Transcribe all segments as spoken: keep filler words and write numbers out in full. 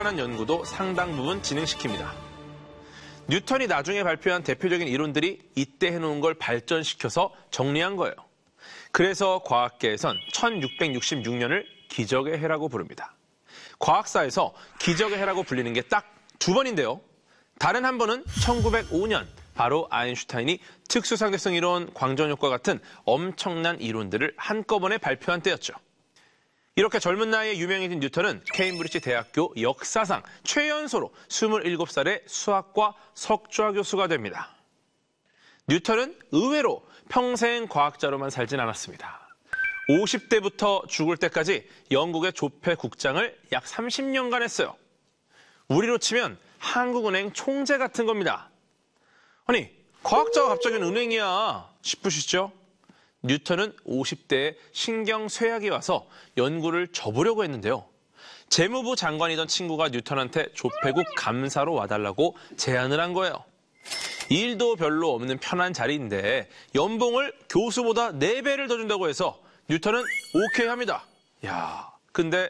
관한 연구도 상당 부분 진행시킵니다. 뉴턴이 나중에 발표한 대표적인 이론들이 이때 해놓은 걸 발전시켜서 정리한 거예요. 그래서 과학계에선 천육백육십육 년을 기적의 해라고 부릅니다. 과학사에서 기적의 해라고 불리는 게 딱 두 번인데요. 다른 한 번은 천구백오 년, 바로 아인슈타인이 특수상대성 이론, 광전효과 같은 엄청난 이론들을 한꺼번에 발표한 때였죠. 이렇게 젊은 나이에 유명해진 뉴턴은 케임브리지 대학교 역사상 최연소로 스물일곱 살에 수학과 석좌 교수가 됩니다. 뉴턴은 의외로 평생 과학자로만 살진 않았습니다. 오십 대부터 죽을 때까지 영국의 조폐 국장을 약 삼십 년간 했어요. 우리로 치면 한국은행 총재 같은 겁니다. 아니, 과학자가 갑자기 은행이야 싶으시죠? 뉴턴은 오십 대에 신경쇠약이 와서 연구를 접으려고 했는데요. 재무부 장관이던 친구가 뉴턴한테 조폐국 감사로 와달라고 제안을 한 거예요. 일도 별로 없는 편한 자리인데 연봉을 교수보다 네 배를 더 준다고 해서 뉴턴은 오케이 합니다. 야, 근데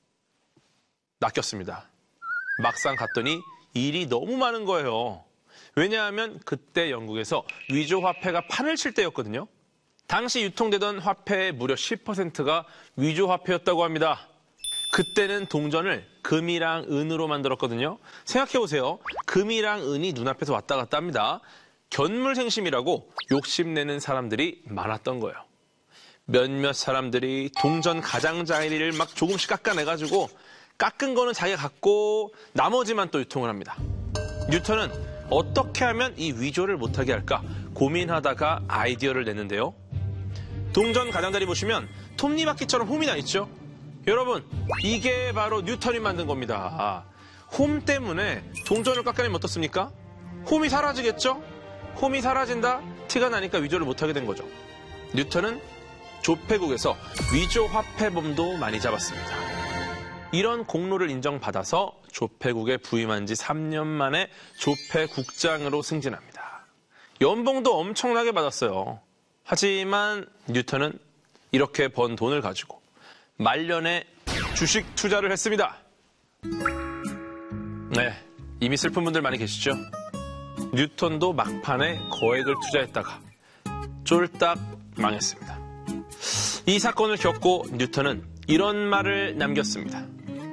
낚였습니다. 막상 갔더니 일이 너무 많은 거예요. 왜냐하면 그때 영국에서 위조 화폐가 판을 칠 때였거든요. 당시 유통되던 화폐의 무려 십 퍼센트가 위조 화폐였다고 합니다. 그때는 동전을 금이랑 은으로 만들었거든요. 생각해보세요. 금이랑 은이 눈앞에서 왔다 갔다 합니다. 견물생심이라고 욕심내는 사람들이 많았던 거예요. 몇몇 사람들이 동전 가장자리를 막 조금씩 깎아내가지고 깎은 거는 자기가 갖고 나머지만 또 유통을 합니다. 뉴턴은 어떻게 하면 이 위조를 못하게 할까 고민하다가 아이디어를 냈는데요. 동전 가장자리 보시면 톱니바퀴처럼 홈이 나 있죠? 여러분, 이게 바로 뉴턴이 만든 겁니다. 홈 때문에 동전을 깎아내면 어떻습니까? 홈이 사라지겠죠? 홈이 사라진다? 티가 나니까 위조를 못하게 된 거죠. 뉴턴은 조폐국에서 위조 화폐범도 많이 잡았습니다. 이런 공로를 인정받아서 조폐국에 부임한 지 삼 년 만에 조폐국장으로 승진합니다. 연봉도 엄청나게 받았어요. 하지만 뉴턴은 이렇게 번 돈을 가지고 말년에 주식 투자를 했습니다. 네, 이미 슬픈 분들 많이 계시죠? 뉴턴도 막판에 거액을 투자했다가 쫄딱 망했습니다. 이 사건을 겪고 뉴턴은 이런 말을 남겼습니다.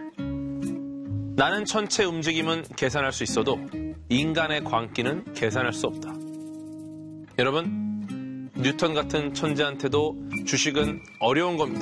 나는 천체 움직임은 계산할 수 있어도 인간의 광기는 계산할 수 없다. 여러분, 뉴턴 같은 천재한테도 주식은 어려운 겁니다.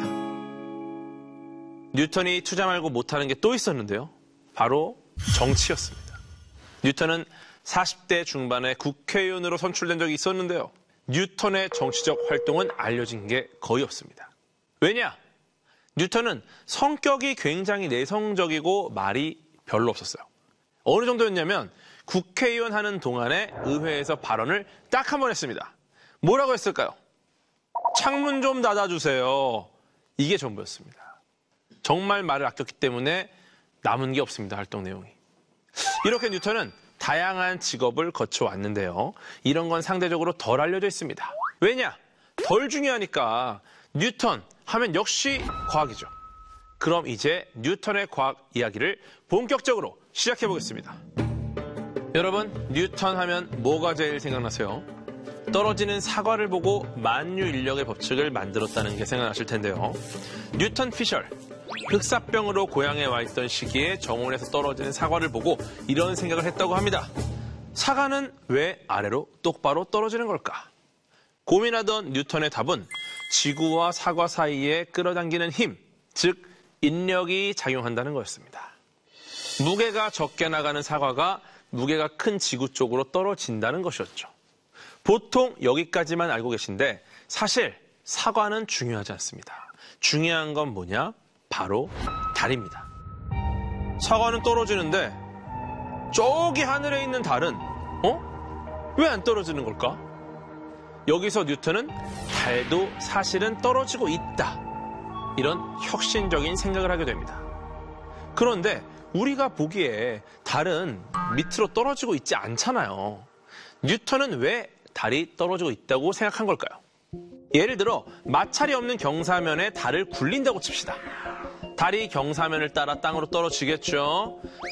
뉴턴이 투자 말고 못하는 게 또 있었는데요. 바로 정치였습니다. 뉴턴은 사십 대 중반에 국회의원으로 선출된 적이 있었는데요. 뉴턴의 정치적 활동은 알려진 게 거의 없습니다. 왜냐? 뉴턴은 성격이 굉장히 내성적이고 말이 별로 없었어요. 어느 정도였냐면 국회의원 하는 동안에 의회에서 발언을 딱 한 번 했습니다. 뭐라고 했을까요? 창문 좀 닫아주세요. 이게 전부였습니다. 정말 말을 아꼈기 때문에 남은 게 없습니다. 활동 내용이. 이렇게 뉴턴은 다양한 직업을 거쳐왔는데요. 이런 건 상대적으로 덜 알려져 있습니다. 왜냐? 덜 중요하니까. 뉴턴 하면 역시 과학이죠. 그럼 이제 뉴턴의 과학 이야기를 본격적으로 시작해 보겠습니다. 여러분, 뉴턴 하면 뭐가 제일 생각나세요? 떨어지는 사과를 보고 만유인력의 법칙을 만들었다는 게 생각나실 텐데요. 뉴턴 피셜, 흑사병으로 고향에 와 있던 시기에 정원에서 떨어지는 사과를 보고 이런 생각을 했다고 합니다. 사과는 왜 아래로 똑바로 떨어지는 걸까? 고민하던 뉴턴의 답은 지구와 사과 사이에 끌어당기는 힘, 즉 인력이 작용한다는 거였습니다. 무게가 적게 나가는 사과가 무게가 큰 지구 쪽으로 떨어진다는 것이었죠. 보통 여기까지만 알고 계신데 사실 사과는 중요하지 않습니다. 중요한 건 뭐냐? 바로 달입니다. 사과는 떨어지는데 저기 하늘에 있는 달은 어? 왜 안 떨어지는 걸까? 여기서 뉴턴은 달도 사실은 떨어지고 있다. 이런 혁신적인 생각을 하게 됩니다. 그런데 우리가 보기에 달은 밑으로 떨어지고 있지 않잖아요. 뉴턴은 왜 달이 떨어지고 있다고 생각한 걸까요? 예를 들어 마찰이 없는 경사면에 달을 굴린다고 칩시다. 달이 경사면을 따라 땅으로 떨어지겠죠.